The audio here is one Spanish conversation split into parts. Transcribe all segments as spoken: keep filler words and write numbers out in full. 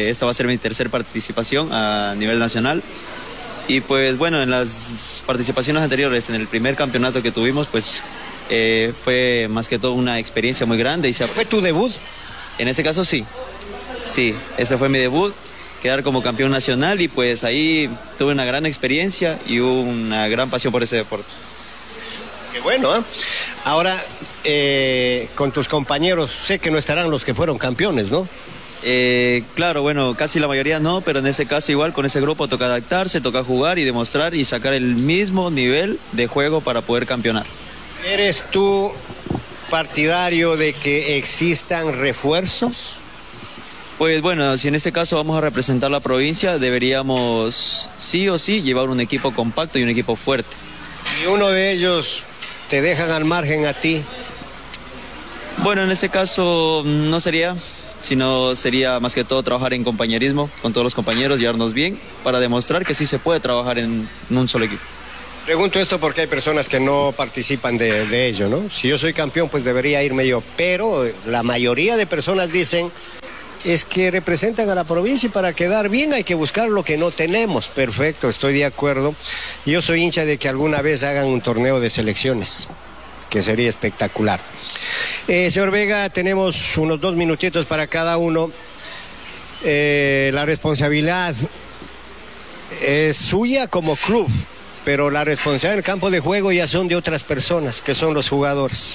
Eh, esta va a ser mi tercera participación a nivel nacional. Y pues bueno, en las participaciones anteriores, en el primer campeonato que tuvimos, pues eh, fue más que todo una experiencia muy grande. Y se... ¿Fue tu debut? En este caso sí, sí, ese fue mi debut, quedar como campeón nacional y pues ahí tuve una gran experiencia y una gran pasión por ese deporte. Qué bueno, ¿eh? Ahora, eh, con tus compañeros, sé que no estarán los que fueron campeones, ¿no? Eh, claro, bueno, casi la mayoría no, pero en ese caso igual con ese grupo toca adaptarse, toca jugar y demostrar y sacar el mismo nivel de juego para poder campeonar. ¿Eres tú partidario de que existan refuerzos? Pues bueno, si en este caso vamos a representar la provincia, deberíamos sí o sí llevar un equipo compacto y un equipo fuerte. ¿Y uno de ellos te dejan al margen a ti? Bueno, en este caso no sería, sino sería más que todo trabajar en compañerismo con todos los compañeros, llevarnos bien para demostrar que sí se puede trabajar en, en un solo equipo. Pregunto esto porque hay personas que no participan de, de ello, ¿no? Si yo soy campeón, pues debería irme yo, pero la mayoría de personas dicen es que representan a la provincia y para quedar bien hay que buscar lo que no tenemos. Perfecto, estoy de acuerdo. Yo soy hincha de que alguna vez hagan un torneo de selecciones, que sería espectacular. Eh, señor Vega, tenemos unos dos minutitos para cada uno. Eh, la responsabilidad es suya como club, pero la responsabilidad en el campo de juego ya son de otras personas, que son los jugadores.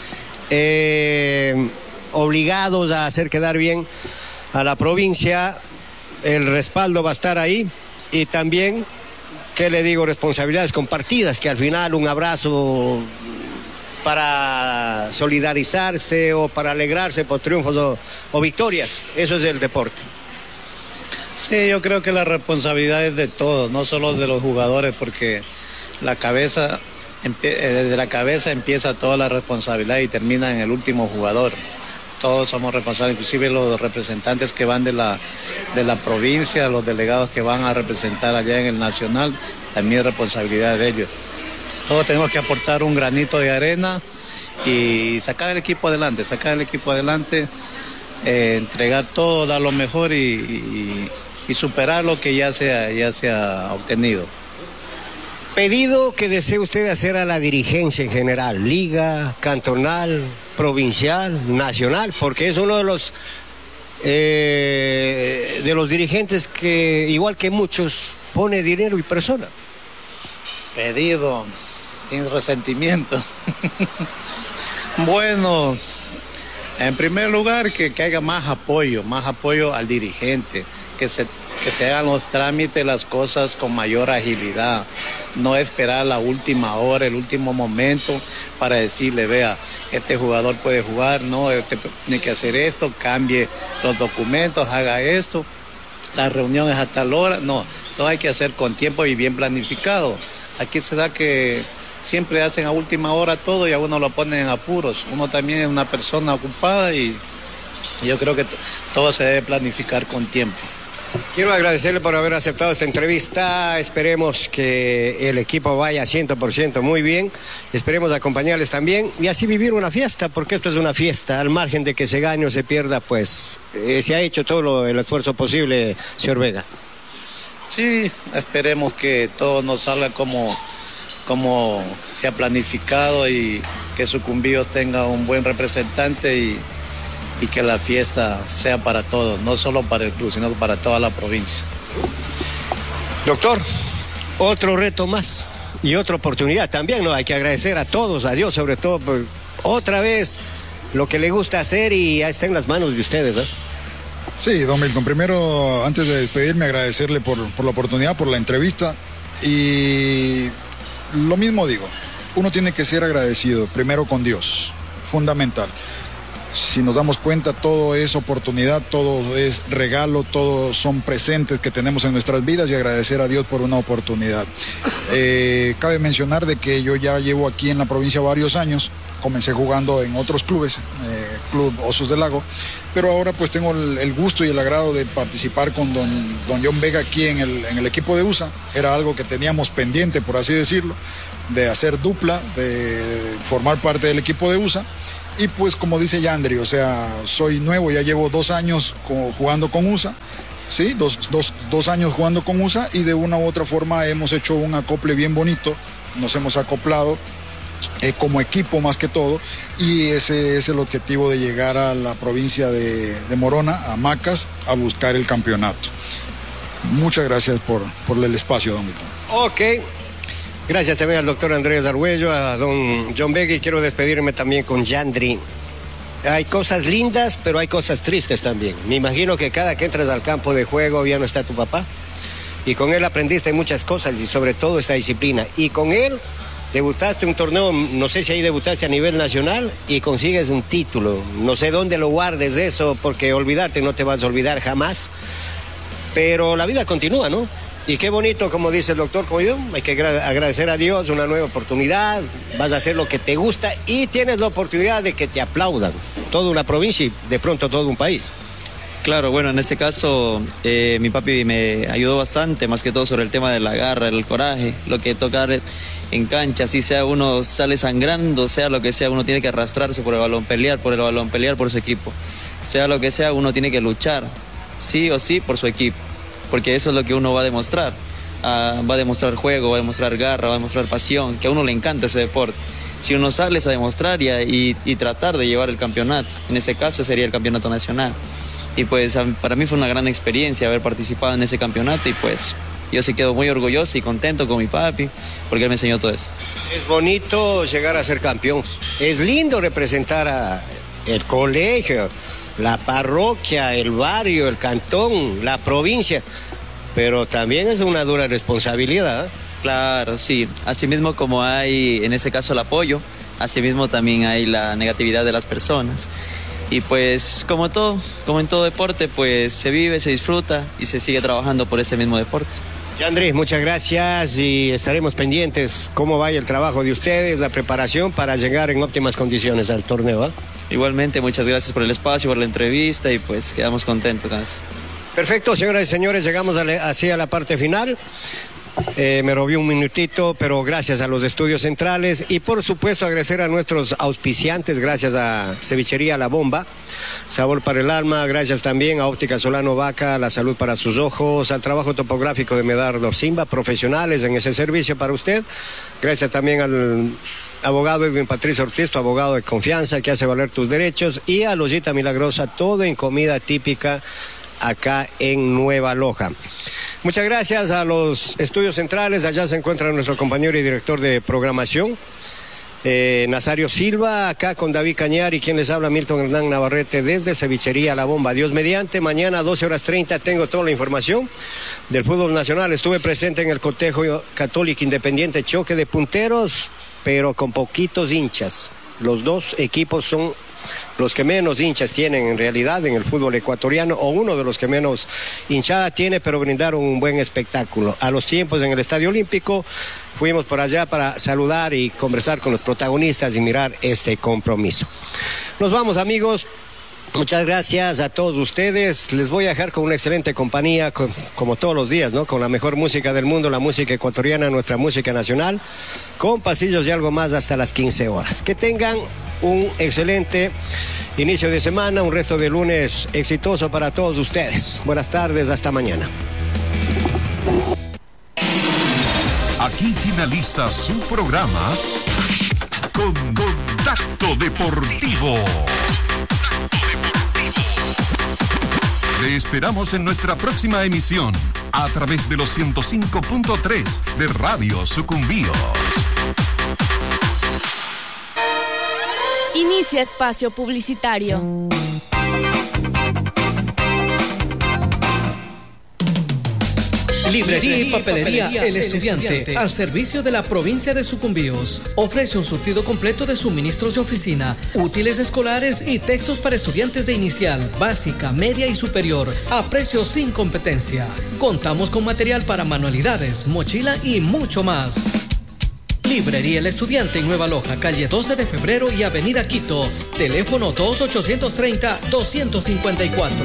Eh, obligados a hacer quedar bien a la provincia, el respaldo va a estar ahí, y también, ¿qué le digo? Responsabilidades compartidas, que al final un abrazo para solidarizarse o para alegrarse por triunfos o, o victorias, eso es el deporte. Sí, yo creo que la responsabilidad es de todos, no solo de los jugadores, porque la cabeza, desde la cabeza empieza toda la responsabilidad y termina en el último jugador. Todos somos responsables, inclusive los representantes que van de la, de la provincia, los delegados que van a representar allá en el nacional, también es responsabilidad de ellos. Todos tenemos que aportar un granito de arena y sacar el equipo adelante, sacar el equipo adelante, eh, entregar todo, dar lo mejor y, y, y superar lo que ya se, ha, ya se ha obtenido. Pedido que desee usted hacer a la dirigencia en general, liga, cantonal, provincial, nacional, porque es uno de los eh, de los dirigentes que, igual que muchos, pone dinero y persona. Pedido, sin resentimiento. Bueno, en primer lugar que, que haya más apoyo, más apoyo al dirigente, que se, que se hagan los trámites, las cosas con mayor agilidad, no esperar la última hora, el último momento para decirle, vea, este jugador puede jugar, no, este tiene que hacer esto, cambie los documentos, haga esto, las reuniones a tal hora, no, todo hay que hacer con tiempo y bien planificado. Aquí se da que siempre hacen a última hora todo y a uno lo ponen en apuros. Uno también es una persona ocupada y yo creo que todo se debe planificar con tiempo. Quiero agradecerle por haber aceptado esta entrevista. Esperemos que el equipo vaya cien por ciento muy bien. Esperemos acompañarles también y así vivir una fiesta, porque esto es una fiesta. Al margen de que se gane o se pierda, pues eh, se ha hecho todo lo, el esfuerzo posible, señor Vega. Sí, esperemos que todo nos salga como, como se ha planificado y que Sucumbíos tenga un buen representante y, y que la fiesta sea para todos, no solo para el club, sino para toda la provincia. Doctor, otro reto más y otra oportunidad también, ¿no? Hay que agradecer a todos, a Dios sobre todo, por otra vez lo que le gusta hacer y ya está en las manos de ustedes, ¿eh? Sí, don Milton, primero, antes de despedirme, agradecerle por, por la oportunidad, por la entrevista y lo mismo digo, uno tiene que ser agradecido, primero con Dios, fundamental. Si nos damos cuenta, todo es oportunidad, todo es regalo, todo son presentes que tenemos en nuestras vidas y agradecer a Dios por una oportunidad. Eh, cabe mencionar de que yo ya llevo aquí en la provincia varios años, comencé jugando en otros clubes, eh, Club Osos del Lago, pero ahora pues tengo el, el gusto y el agrado de participar con don, don John Vega aquí en el, en el equipo de U S A. Era algo que teníamos pendiente, por así decirlo, de hacer dupla, de, de formar parte del equipo de U S A. Y pues como dice Yandri, o sea, soy nuevo, ya llevo dos años jugando con U S A ¿sí? Dos, dos, dos años jugando con U S A y de una u otra forma hemos hecho un acople bien bonito, nos hemos acoplado eh, como equipo más que todo, y ese es el objetivo de llegar a la provincia de, de Morona, a Macas, a buscar el campeonato. Muchas gracias por, por el espacio, don Milton. Ok. Gracias también al doctor Andrés Arguello, a don John Begui. Quiero despedirme también con Yandri. Hay cosas lindas, pero hay cosas tristes también. Me imagino que cada que entras al campo de juego ya no está tu papá. Y con él aprendiste muchas cosas y sobre todo esta disciplina. Y con él debutaste un torneo, no sé si ahí debutaste a nivel nacional y consigues un título. No sé dónde lo guardes eso, porque olvidarte no te vas a olvidar jamás. Pero la vida continúa, ¿no? Y qué bonito, como dice el doctor, como yo, hay que agradecer a Dios una nueva oportunidad, vas a hacer lo que te gusta y tienes la oportunidad de que te aplaudan toda una provincia y de pronto todo un país. Claro, bueno, en este caso eh, mi papi me ayudó bastante, más que todo sobre el tema de la garra, el coraje, lo que tocar en cancha, si sea uno sale sangrando, sea lo que sea, uno tiene que arrastrarse por el balón, pelear por el balón, pelear por su equipo, sea lo que sea, uno tiene que luchar, sí o sí, por su equipo. Porque eso es lo que uno va a demostrar, uh, va a demostrar juego, va a demostrar garra, va a demostrar pasión, que a uno le encanta ese deporte. Si uno sale a demostrar y, y, y tratar de llevar el campeonato, en ese caso sería el campeonato nacional. Y pues para mí fue una gran experiencia haber participado en ese campeonato y pues yo sí quedo muy orgulloso y contento con mi papi porque él me enseñó todo eso. Es bonito llegar a ser campeón, es lindo representar a el colegio, la parroquia, el barrio, el cantón, la provincia, pero también es una dura responsabilidad. Claro, sí, así mismo como hay en ese caso el apoyo, así mismo también hay la negatividad de las personas. Y pues como todo, como en todo deporte, pues se vive, se disfruta y se sigue trabajando por ese mismo deporte. Andrés, muchas gracias y estaremos pendientes cómo vaya el trabajo de ustedes, la preparación para llegar en óptimas condiciones al torneo, ¿eh? Igualmente, muchas gracias por el espacio, por la entrevista y pues quedamos contentos con eso. Perfecto, señoras y señores, llegamos a la, así a la parte final. Eh, me robé un minutito, pero gracias a los estudios centrales y por supuesto agradecer a nuestros auspiciantes, gracias a Cevichería La Bomba, sabor para el alma, gracias también a Óptica Solano Vaca, la salud para sus ojos, al trabajo topográfico de Medardo Simba, profesionales en ese servicio para usted, gracias también al abogado Edwin Patricio Ortiz, tu abogado de confianza que hace valer tus derechos, y a Lojita Milagrosa, todo en comida típica acá en Nueva Loja. Muchas gracias a los estudios centrales. Allá se encuentra nuestro compañero y director de programación, eh, Nazario Silva, acá con David Cañar y quien les habla, Milton Hernán Navarrete, desde Cevichería La Bomba. Dios mediante, mañana a doce horas treinta tengo toda la información del fútbol nacional. Estuve presente en el cotejo Católico Independiente, choque de punteros, pero con poquitos hinchas. Los dos equipos son los que menos hinchas tienen en realidad en el fútbol ecuatoriano, o uno de los que menos hinchada tiene, pero brindaron un buen espectáculo. A los tiempos en el Estadio Olímpico fuimos por allá para saludar y conversar con los protagonistas y mirar este compromiso. Nos vamos, amigos. Muchas gracias a todos ustedes. Les voy a dejar con una excelente compañía, con, como todos los días, ¿no? Con la mejor música del mundo, la música ecuatoriana, nuestra música nacional, con pasillos y algo más hasta las quince horas. Que tengan un excelente inicio de semana, un resto de lunes exitoso para todos ustedes. Buenas tardes, hasta mañana. Aquí finaliza su programa con Contacto Deportivo. Le esperamos en nuestra próxima emisión a través de los ciento cinco punto tres de Radio Sucumbíos. Inicia espacio publicitario. Librería y papelería El Estudiante, al servicio de la provincia de Sucumbíos. Ofrece un surtido completo de suministros de oficina, útiles escolares y textos para estudiantes de inicial, básica, media y superior, a precios sin competencia. Contamos con material para manualidades, mochila y mucho más. Librería El Estudiante en Nueva Loja, calle doce de febrero y avenida Quito. Teléfono dos ochocientos treinta, doscientos cincuenta y cuatro.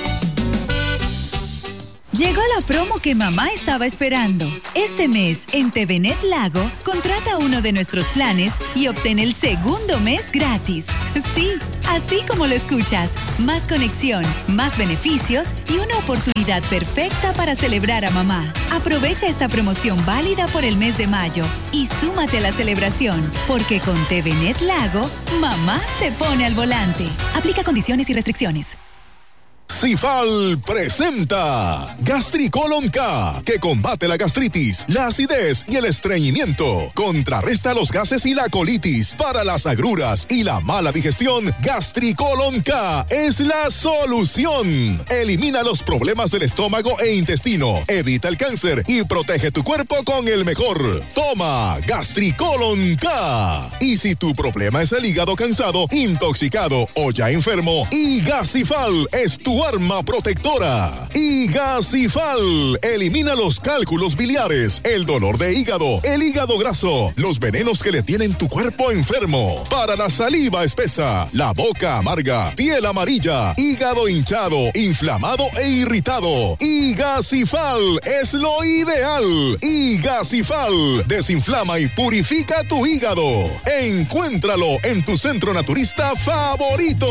Llegó la promo que mamá estaba esperando. Este mes, en T V Net Lago, contrata uno de nuestros planes y obtén el segundo mes gratis. Sí, Así como lo escuchas, más conexión, más beneficios y una oportunidad perfecta para celebrar a mamá. Aprovecha esta promoción válida por el mes de mayo y súmate a la celebración, porque con TVNet Lago, mamá se pone al volante. Aplica condiciones y restricciones. Cifal presenta Gastricolon K, que combate la gastritis, la acidez y el estreñimiento. Contrarresta los gases y la colitis. Para las agruras y la mala digestión, Gastricolon K es la solución. Elimina los problemas del estómago e intestino, evita el cáncer y protege tu cuerpo con el mejor. Toma Gastricolon K. Y si tu problema es el hígado cansado, intoxicado o ya enfermo, Igacifal es tu arma protectora. Igacifal elimina los cálculos biliares, el dolor de hígado, el hígado graso, los venenos que le tienen tu cuerpo enfermo. Para la saliva espesa, la boca amarga, piel amarilla, hígado hinchado, inflamado e irritado, Igacifal es lo ideal. Igacifal desinflama y purifica tu hígado. Encuéntralo en tu centro naturista favorito.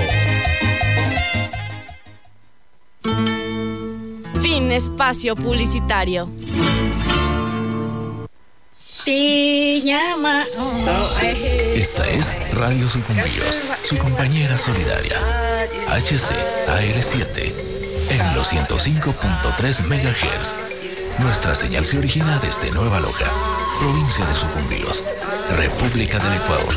Fin espacio publicitario. Esta es Radio Sucumbíos, su compañera solidaria. H C A L siete en los ciento cinco punto tres megahertz. Nuestra señal se origina desde Nueva Loja, provincia de Sucumbíos, República del Ecuador.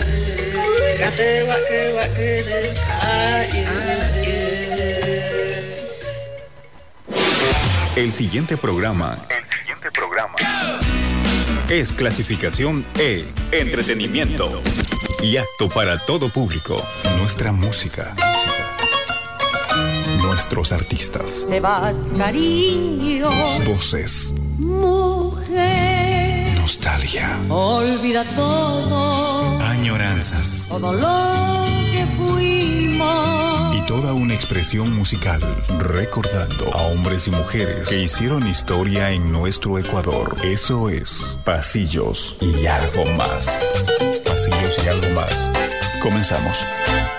El siguiente programa. El siguiente programa es clasificación E, entretenimiento y apto para todo público. Nuestra música, nuestros artistas, te vas, cariño, voces, mujer, nostalgia, olvida todo, añoranzas, todo lo que fuimos. Toda una expresión musical, recordando a hombres y mujeres que hicieron historia en nuestro Ecuador. Eso es Pasillos y algo más. Pasillos y algo más. Comenzamos.